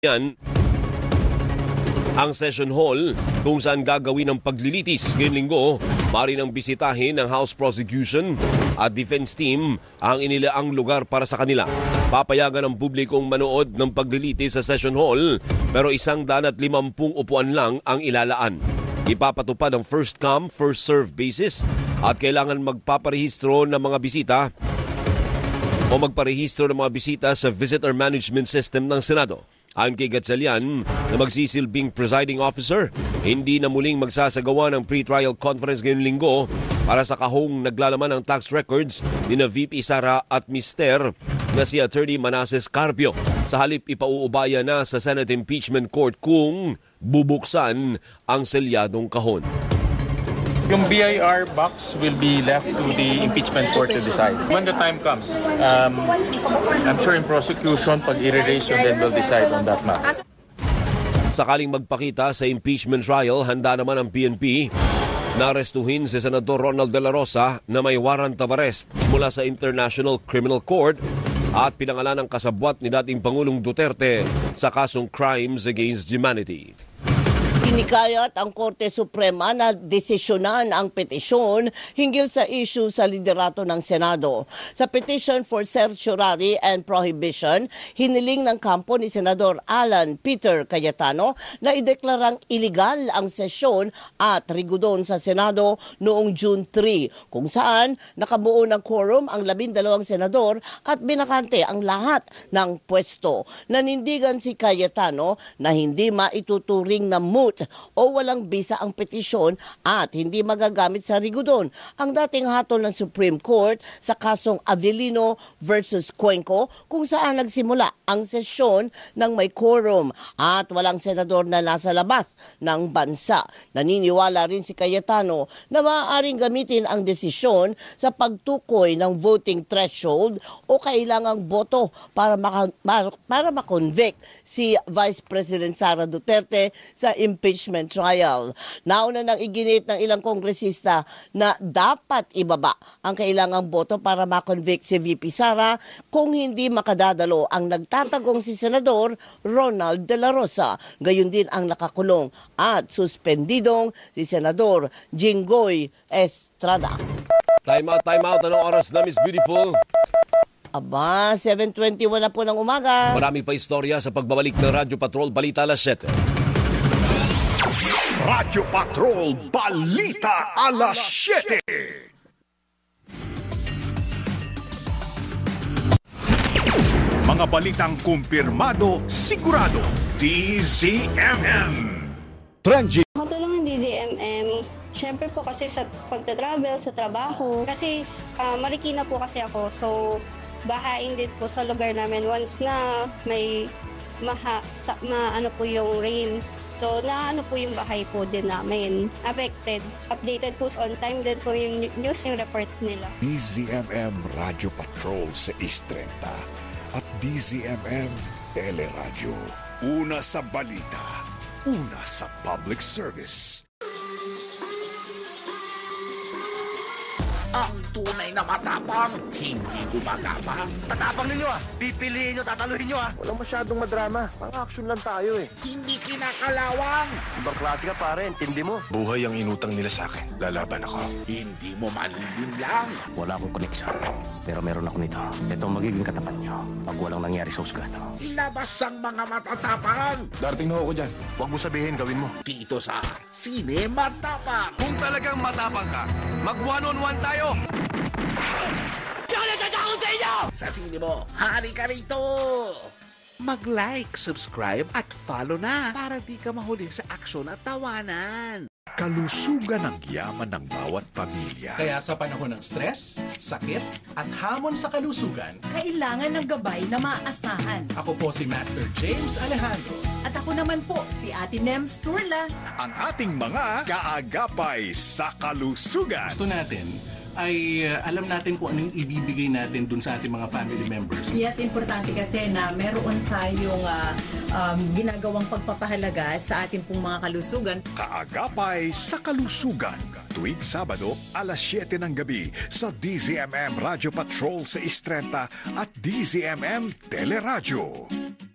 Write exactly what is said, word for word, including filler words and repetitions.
Yan ang session hall kung saan gagawin ang paglilitis ngayong linggo. Mari nang bisitahin ng House Prosecution at Defense Team ang inilaang lugar para sa kanila. Papayagan ng publikong manood ng paglilitis sa session hall pero isang daan at limampung upuan lang ang ilalaan. Ipapatupad ang first come, first serve basis at kailangan magpaparehistro ng mga bisita o magparehistro ng mga bisita sa Visitor Management System ng Senado. Ayon kay Gatchalian na magsisilbing presiding officer, hindi na muling magsasagawa ng pre-trial conference ngayong linggo para sa kahong naglalaman ng tax records ni na V P Sara at Mister na si Attorney Manasseh Carpio. Sa halip ipauubaya na sa Senate Impeachment Court kung bubuksan ang selyadong kahon. Yung B I R box will be left to the impeachment court to decide. When the time comes, um, I'm sure in prosecution, pag i-raise yun, then we'll decide on that matter. Sakaling magpakita sa impeachment trial, handa naman ang P N P na arestuhin si Senador Ronald De La Rosa na may warrant of arrest mula sa International Criminal Court at pinangalan ng kasabwat ni dating Pangulong Duterte sa kasong Crimes Against Humanity. Inikayat ang Korte Suprema na desisyonan ang petisyon hinggil sa issue sa liderato ng Senado. Sa petition for certiorari and prohibition, hiniling ng kampo ni Senador Alan Peter Cayetano na ideklarang iligal ang sesyon at rigudon sa Senado noong June third, kung saan nakabuo ng quorum ang labindalawang senador at binakante ang lahat ng pwesto. Nanindigan si Cayetano na hindi maituturing na moot o walang bisa ang petisyon at hindi magagamit sa rigudon ang dating hatol ng Supreme Court sa kasong Avellino versus Cuenco kung saan nagsimula ang sesyon ng may quorum at walang senador na nasa labas ng bansa. Naniniwala rin si Cayetano na maaaring gamitin ang desisyon sa pagtukoy ng voting threshold o kailangang boto para maka, para makonvict si Vice President Sara Duterte sa impeachment trial. Nauna nang iginit ng ilang kongresista na dapat ibaba ang kailangang boto para makonvict si V P Sara kung hindi makadadalo ang nagtatagong si Senador Ronald De La Rosa. Gayon din ang nakakulong at suspendidong si Senador Jinggoy Estrada. Time out, time out. Anong oras na, Miss Beautiful? Aba, seven twenty-one na po ng umaga. Marami pa istorya sa pagbabalik ng Radyo Patrol Balita alas siyete. Radyo Patrol Balita alas siyete. Mga balitang kumpirmado, sigurado. D Z M M. Trending. Makatulong ng D Z M M. Siyempre po kasi sa pagta-travel, sa trabaho. Kasi uh, Marikina po kasi ako. So, bahain din po sa lugar namin once na may maha, sa, ma, ano po yung rains. So, na ano po yung bahay po din namin affected. Updated po on time din po yung news, yung report nila. D Z M M Radio Patrol sa East thirty at D Z M M Teleradyo. Una sa balita, una sa public service. Ang tunay na matapang, hindi gumagapang. Matapang ninyo ah! Pipiliin nyo, tataluhin nyo ah! Walang masyadong madrama. Pang action lang tayo eh. Hindi kinakalawang. Ibang klase ka pare, intindi mo. Buhay ang inutang nila sa akin. Lalaban ako. Hindi mo malilin lang. Wala akong koneksyon. Pero meron ako nito. Ito ang magiging katapat nyo pag walang nangyari sa husgado. Ilabas ang mga matatapang. Darating na ako dyan. Huwag mo sabihin, gawin mo. Dito sa Sine Matapang. Kung talagang matapang ka, mag one on one tayo! Di ako nagtatakot sa inyo! Sa sine mo, hari ka rito! Mag-like, subscribe at follow na para di ka mahuli sa aksyon at tawanan. Kalusugan ang yaman ng bawat pamilya. Kaya sa panahon ng stress, sakit at hamon sa kalusugan, kailangan ng gabay na maaasahan. Ako po si Master James Alejandro. At ako naman po si Ate Nems Turla. Ang ating mga kaagapay sa kalusugan. Gusto natin ay uh, alam natin kung ano yung ibibigay natin dun sa ating mga family members. Yes, importante kasi na meron tayong uh, um, ginagawang pagpapahalaga sa ating pong mga kalusugan. Kaagapay sa kalusugan. Tuwing Sabado, alas siyete ng gabi sa D Z M M Radio Patrol sa East thirty at D Z M M Teleradyo.